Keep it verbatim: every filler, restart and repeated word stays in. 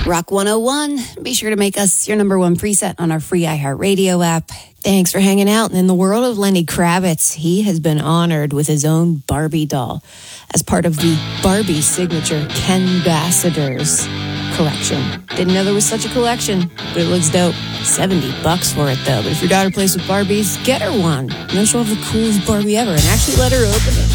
Rock one oh one. Be sure to make us your number one preset on our free iHeartRadio app. Thanks for hanging out. And in the world of Lenny Kravitz, he has been honored with his own Barbie doll as part of the Barbie signature Kenbassadors collection. Didn't know there was such a collection, but it looks dope. seventy bucks for it, though. But if your daughter plays with Barbies, get her one. And then she'll have the coolest Barbie ever and actually let her open it.